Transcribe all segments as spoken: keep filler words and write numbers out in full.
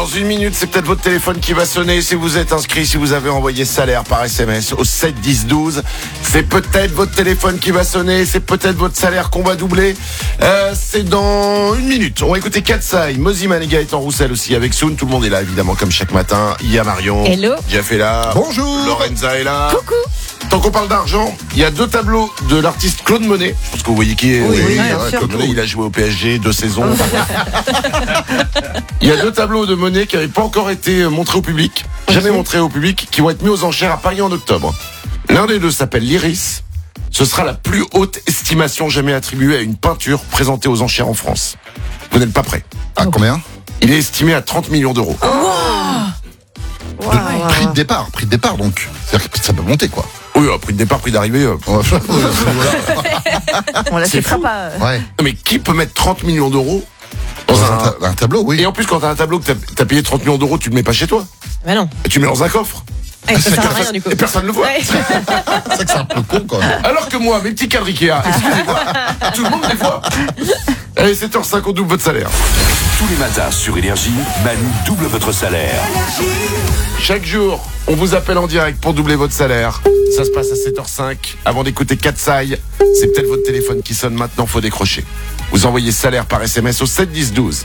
une minute, c'est peut-être votre téléphone qui va sonner. Si vous êtes inscrit, si vous avez envoyé salaire par S M S au sept dix douze, c'est peut-être votre téléphone qui va sonner. C'est peut-être votre salaire qu'on va doubler. Euh, c'est dans une minute. On va écouter Katsai, Moziman et Gaëtan Roussel aussi avec Soun. Tout le monde est là, évidemment, comme chaque matin. Il y a Marion. Hello. Jeff est là. Bonjour. Lorenza est là. Coucou. Tant qu'on parle d'argent, il y a deux tableaux de l'artiste Claude Monet. Je pense que vous voyez qui est. Oui, oui, oui, bien ouais, sûr. Claude Monet, il a joué au P S G deux saisons. Il y a deux tableaux de Monet qui n'avaient pas encore été montrés au public, jamais montrés au public, qui vont être mis aux enchères à Paris en octobre. L'un des deux s'appelle l'Iris. Ce sera la plus haute estimation jamais attribuée à une peinture présentée aux enchères en France. Vous n'êtes pas prêts. À combien? Il est estimé à trente millions d'euros. De prix de départ, prix de départ donc. C'est-à-dire que ça peut monter quoi. Oui, euh, prix de départ, prix d'arrivée. euh, On va faire- On la C'est fera fou. pas. Ouais. Mais qui peut mettre trente millions d'euros dans Dans un... un, ta- un tableau, oui. Et en plus, quand t'as un tableau que t'as, t'as payé trente millions d'euros, tu le mets pas chez toi. Mais non. Et tu le mets dans un coffre. Eh, ça sert à rien du coup. Et personne ne le voit. Ouais. C'est vrai que c'est un peu con quand même. Alors que moi, mes petits cadres Ikea, excusez-moi, tout le monde les voit. Allez, sept heures cinq, on double votre salaire. Tous les matins sur Énergie, Manu double votre salaire. Chaque jour, on vous appelle en direct pour doubler votre salaire. Ça se passe à sept heures cinq. Avant d'écouter Katsai, c'est peut-être votre téléphone qui sonne maintenant, faut décrocher. Vous envoyez salaire par S M S au sept dix douze.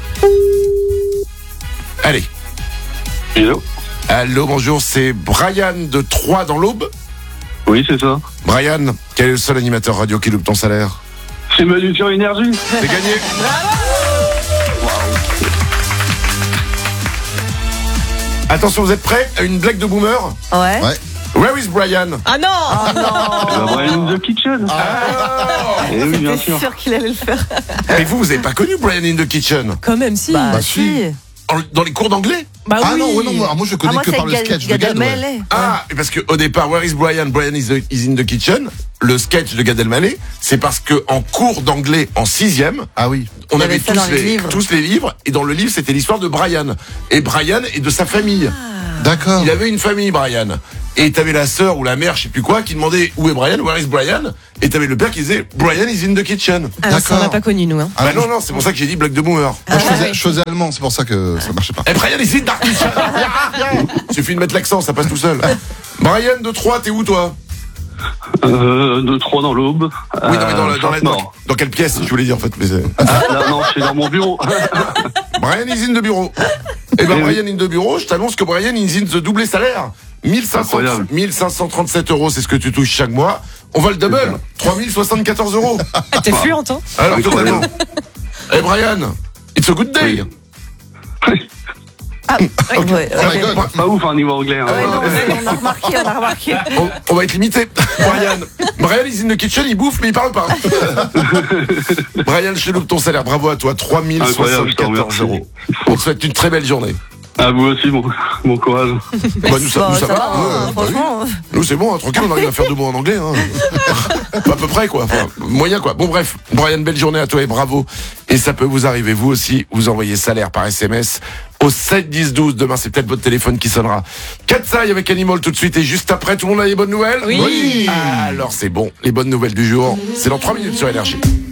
Allez. Hello. Allô, bonjour, c'est Brian de Troyes dans l'Aube. Oui, c'est ça. Brian, quel est le seul animateur radio qui double ton salaire? C'est Manu sur Énergie. C'est gagné. Attention, vous êtes prêts à une blague de boomer? Ouais. Ouais. Where is Brian? Ah non. Eh ben, Brian in the Kitchen. Ah. Eh oui, bien J'étais sûr. sûr qu'il allait le faire. Mais vous, vous avez pas connu Brian in the Kitchen? Quand même, si. Bah, si. En- Dans les cours d'anglais? Bah Ah oui. non, ouais, non, moi, moi je connais Ah, moi, que c'est par le Gad- sketch de Gad Gad. ouais. Elmaleh. Ah, parce que au départ, Where is Brian? Brian is, the- is in the kitchen. Le sketch de Gad Elmaleh, c'est parce que en cours d'anglais en sixième, Ah oui. on Il y avait avait ça tous dans les les, livres. tous les livres, et dans le livre, c'était l'histoire de Brian. Et Brian et de sa famille. D'accord. Il avait une famille, Brian. Et t'avais la sœur ou la mère, je sais plus quoi, qui demandait où est Brian, where is Brian? Et t'avais le père qui disait Brian is in the kitchen. Ah, ça, on D'accord. n'a pas connu, nous. Hein. Ah, bah moi, non, non, c'est pour ça que j'ai dit blague de boomer. moi, je, Ah, faisais, ouais. je faisais allemand, c'est pour ça que ça marchait pas. Eh, Brian is in the kitchen. Il suffit de mettre l'accent, ça passe tout seul. Brian de Troyes, t'es où toi? Euh, de trois dans l'Aube. Oui, non, mais dans, la- Euh, dans, la- Chartres-Nord. dans, dans quelle pièce, je voulais dire en fait. Mais c'est- Ah, là, non, c'est dans mon bureau. Brian is in the bureau. Eh ben, Brian in the bureau, je t'annonce que Brian is in the doublé salaire. mille cinq cents, Incroyable. mille cinq cent trente-sept euros, c'est ce que tu touches chaque mois. On va le double. trois mille soixante-quatorze euros. Ah, t'es fluente, hein. Alors, totalement. Incroyable. Eh, Brian, it's a good day. Ah, ouais, ouais, Oh my ouais. god. Pas ouf, hein, niveau anglais. Hein. Ouais, non, mais on a remarqué, on a remarqué. On, on va être limité. Brian. Brian is in the kitchen, il bouffe, mais il parle pas. Brian, je te loupe ton salaire. Bravo à toi. trois mille Incroyable, je te soixante-quatorze remercie. euros. On te souhaite une très belle journée. À vous aussi, bon, bon courage. Bah, nous, ça, Bon, nous, ça ça va. va, hein, hein, bah oui. franchement. Nous, c'est bon, hein, tranquille, on arrive à faire deux mots en anglais. Hein. Pas à peu près, quoi. Enfin, moyen, quoi. Bon, bref. Brian, belle journée à toi et bravo. Et ça peut vous arriver, vous aussi. Vous envoyez salaire par S M S au sept dix douze. Demain, c'est peut-être votre téléphone qui sonnera. Katsai avec Animal tout de suite. Et juste après, tout le monde a les bonnes nouvelles? Oui. Alors, c'est bon. Les bonnes nouvelles du jour, c'est dans trois minutes sur Énergie.